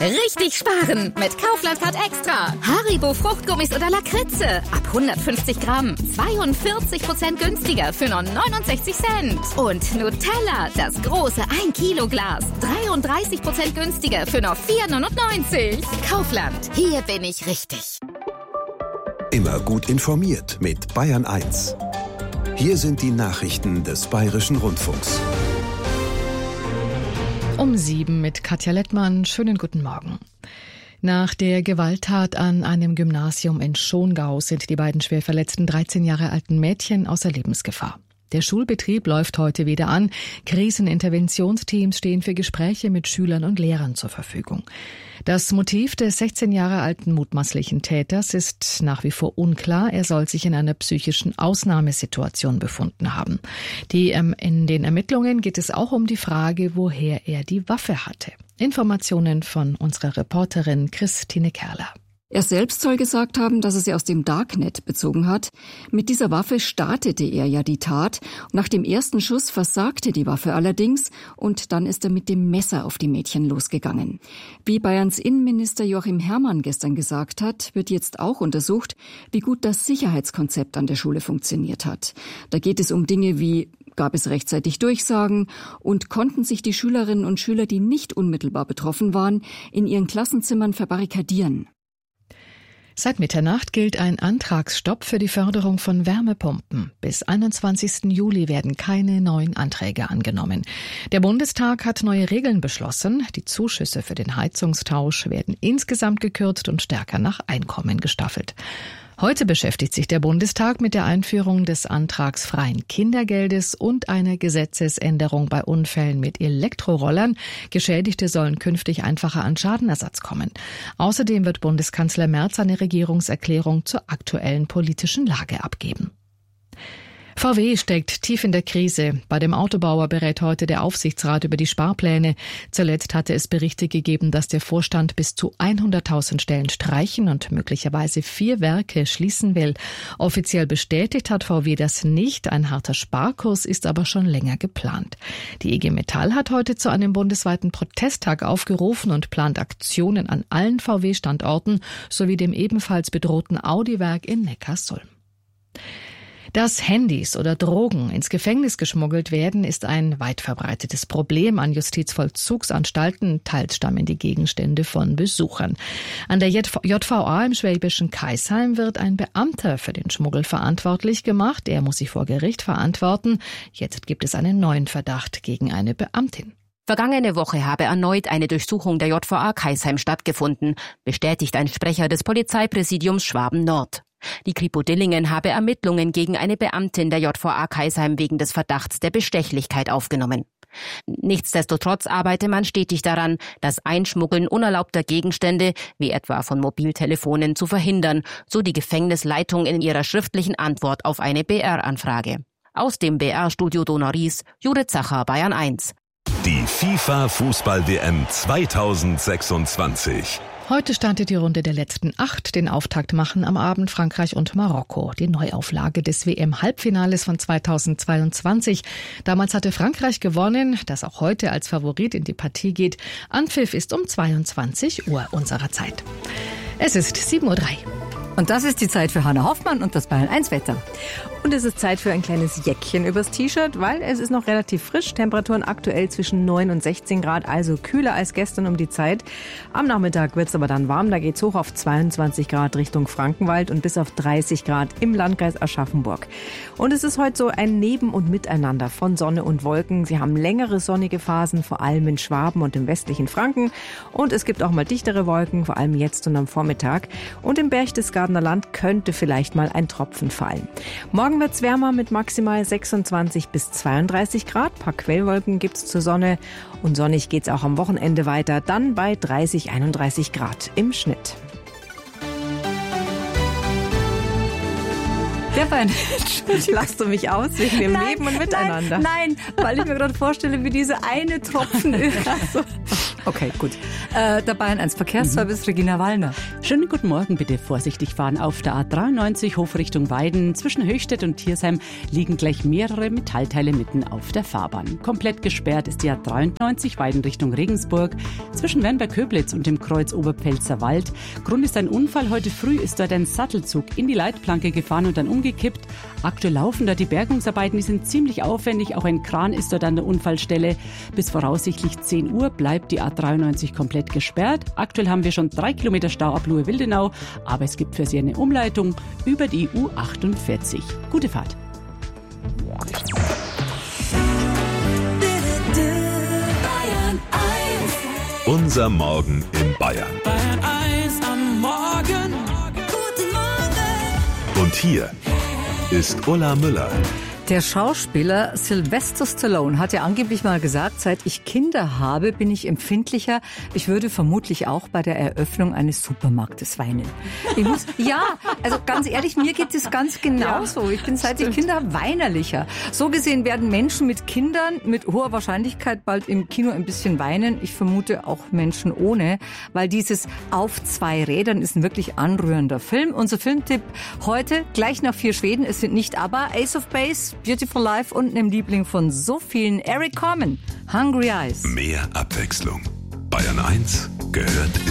Richtig sparen mit Kaufland Card Extra. Haribo Fruchtgummis oder Lakritze. Ab 150 Gramm. 42% günstiger für nur 69 Cent. Und Nutella, das große 1 Kilo Glas. 33% günstiger für nur 4,99. Kaufland, hier bin ich richtig. Immer gut informiert mit Bayern 1. Hier sind die Nachrichten des Bayerischen Rundfunks. Um 7 mit Katja Lettmann. Schönen guten Morgen. Nach der Gewalttat an einem Gymnasium in Schongau sind die beiden schwer verletzten 13 Jahre alten Mädchen außer Lebensgefahr. Der Schulbetrieb läuft heute wieder an. Kriseninterventionsteams stehen für Gespräche mit Schülern und Lehrern zur Verfügung. Das Motiv des 16 Jahre alten mutmaßlichen Täters ist nach wie vor unklar. Er soll sich in einer psychischen Ausnahmesituation befunden haben. In den Ermittlungen geht es auch um die Frage, woher er die Waffe hatte. Informationen von unserer Reporterin Christine Kerler. Er selbst soll gesagt haben, dass er sie aus dem Darknet bezogen hat. Mit dieser Waffe startete er ja die Tat. Nach dem ersten Schuss versagte die Waffe allerdings und dann ist er mit dem Messer auf die Mädchen losgegangen. Wie Bayerns Innenminister Joachim Herrmann gestern gesagt hat, wird jetzt auch untersucht, wie gut das Sicherheitskonzept an der Schule funktioniert hat. Da geht es um Dinge wie: Gab es rechtzeitig Durchsagen und konnten sich die Schülerinnen und Schüler, die nicht unmittelbar betroffen waren, in ihren Klassenzimmern verbarrikadieren? Seit Mitternacht gilt ein Antragsstopp für die Förderung von Wärmepumpen. Bis 21. Juli werden keine neuen Anträge angenommen. Der Bundestag hat neue Regeln beschlossen. Die Zuschüsse für den Heizungstausch werden insgesamt gekürzt und stärker nach Einkommen gestaffelt. Heute beschäftigt sich der Bundestag mit der Einführung des antragsfreien Kindergeldes und einer Gesetzesänderung bei Unfällen mit Elektrorollern. Geschädigte sollen künftig einfacher an Schadenersatz kommen. Außerdem wird Bundeskanzler Merz eine Regierungserklärung zur aktuellen politischen Lage abgeben. VW steckt tief in der Krise. Bei dem Autobauer berät heute der Aufsichtsrat über die Sparpläne. Zuletzt hatte es Berichte gegeben, dass der Vorstand bis zu 100.000 Stellen streichen und möglicherweise 4 Werke schließen will. Offiziell bestätigt hat VW das nicht. Ein harter Sparkurs ist aber schon länger geplant. Die IG Metall hat heute zu einem bundesweiten Protesttag aufgerufen und plant Aktionen an allen VW-Standorten sowie dem ebenfalls bedrohten Audi-Werk in Neckarsulm. Dass Handys oder Drogen ins Gefängnis geschmuggelt werden, ist ein weit verbreitetes Problem an Justizvollzugsanstalten. Teils stammen die Gegenstände von Besuchern. An der JVA im schwäbischen Kaisheim wird ein Beamter für den Schmuggel verantwortlich gemacht. Er muss sich vor Gericht verantworten. Jetzt gibt es einen neuen Verdacht gegen eine Beamtin. Vergangene Woche habe erneut eine Durchsuchung der JVA Kaisheim stattgefunden, bestätigt ein Sprecher des Polizeipräsidiums Schwaben-Nord. Die Kripo Dillingen habe Ermittlungen gegen eine Beamtin der JVA Kaisheim wegen des Verdachts der Bestechlichkeit aufgenommen. Nichtsdestotrotz arbeite man stetig daran, das Einschmuggeln unerlaubter Gegenstände, wie etwa von Mobiltelefonen, zu verhindern, so die Gefängnisleitung in ihrer schriftlichen Antwort auf eine BR-Anfrage. Aus dem BR-Studio Donau-Ries, Judith Zacher, Bayern 1. Die FIFA-Fußball-WM 2026. Heute startet die Runde der letzten 8. Den Auftakt machen am Abend Frankreich und Marokko. Die Neuauflage des WM-Halbfinales von 2022. Damals hatte Frankreich gewonnen, das auch heute als Favorit in die Partie geht. Anpfiff ist um 22 Uhr unserer Zeit. Es ist 7:03 Uhr. Und das ist die Zeit für Hanna Hoffmann und das Bayern 1 Wetter. Und es ist Zeit für ein kleines Jäckchen übers T-Shirt, weil es ist noch relativ frisch. Temperaturen aktuell zwischen 9 und 16 Grad, also kühler als gestern um die Zeit. Am Nachmittag wird es aber dann warm. Da geht es hoch auf 22 Grad Richtung Frankenwald und bis auf 30 Grad im Landkreis Aschaffenburg. Und es ist heute so ein Neben- und Miteinander von Sonne und Wolken. Sie haben längere sonnige Phasen, vor allem in Schwaben und im westlichen Franken. Und es gibt auch mal dichtere Wolken, vor allem jetzt und am Vormittag. Und im Berchtesgadener Land könnte vielleicht mal ein Tropfen fallen. Morgen wird es wärmer mit maximal 26 bis 32 Grad. Ein paar Quellwolken gibt es zur Sonne. Und sonnig geht es auch am Wochenende weiter, dann bei 30, 31 Grad im Schnitt. Stefan, Lachst du mich aus wegen dem Leben und Miteinander? Nein, weil ich mir gerade vorstelle, wie diese eine Tropfen Okay, gut. Der Bayern 1 Verkehrsservice, Regina Wallner. Schönen guten Morgen, bitte vorsichtig fahren auf der A93 Hofrichtung Weiden. Zwischen Höchstädt und Thiersheim liegen gleich mehrere Metallteile mitten auf der Fahrbahn. Komplett gesperrt ist die A93 Weiden Richtung Regensburg. Zwischen Wernberg-Köblitz und dem Kreuz Oberpfälzer Wald. Grund ist ein Unfall. Heute früh ist dort ein Sattelzug in die Leitplanke gefahren und dann umgekippt. Aktuell laufen da die Bergungsarbeiten, die sind ziemlich aufwendig. Auch ein Kran ist dort an der Unfallstelle. Bis voraussichtlich 10 Uhr bleibt die A93 komplett gesperrt. Aktuell haben wir schon 3 Kilometer Stau ab Luhe-Wildenau, aber es gibt für Sie eine Umleitung über die U48. Gute Fahrt. Unser Morgen in Bayern. Bayern 1 am Morgen. Guten Morgen. Und hier ist Ulla Müller. Der Schauspieler Sylvester Stallone hat ja angeblich mal gesagt, seit ich Kinder habe, bin ich empfindlicher. Ich würde vermutlich auch bei der Eröffnung eines Supermarktes weinen. Also ganz ehrlich, mir geht es ganz genauso. Ich bin seit ich Kinder habe weinerlicher. So gesehen werden Menschen mit Kindern mit hoher Wahrscheinlichkeit bald im Kino ein bisschen weinen. Ich vermute auch Menschen ohne, weil dieses Auf 2 Rädern ist ein wirklich anrührender Film. Unser Filmtipp heute, gleich nach 4 Schweden. Es sind nicht aber Ace of Base, Beautiful Life und einem Liebling von so vielen, Eric Carmen, Hungry Eyes. Mehr Abwechslung. Bayern 1 gehört